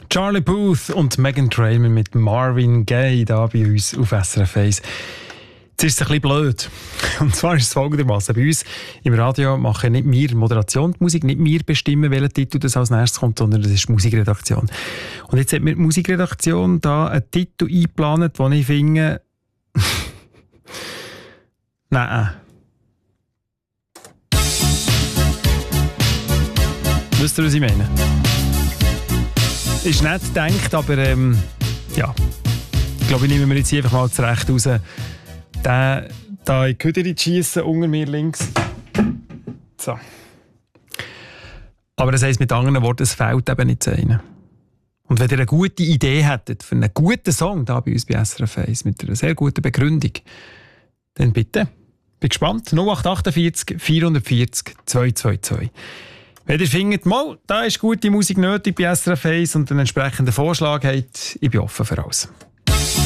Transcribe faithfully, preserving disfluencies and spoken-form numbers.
Charlie Puth und Meghan Trainor mit Marvin Gaye da bei uns auf S R F eins. Jetzt ist es ein bisschen blöd. Und zwar ist es folgendermaßen. Bei uns im Radio machen nicht wir Moderation die Musik, nicht wir bestimmen, welcher Titel das als nächstes kommt, sondern das ist die Musikredaktion. Und jetzt hat mir die Musikredaktion da einen Titel eingeplant, den ich finde... Nein. Wisst ihr, was ich meine? Ist nett gedacht, aber ähm, ja. Ich glaube, ich nehme mir jetzt einfach mal zurecht raus. Den da in die Küderi schiessen, unter mir links. So. Aber das heisst mit anderen Worten, es fehlt eben nicht zu einem. Und wenn ihr eine gute Idee hättet für einen guten Song da bei uns bei S R F eins mit einer sehr guten Begründung, dann bitte. Bin gespannt. null acht acht vier vier vier null zwei zwei zwei. Wenn ihr findet, mal, da ist gute Musik nötig bei S R F eins und einen entsprechenden Vorschlag habt, ich bin offen für alles.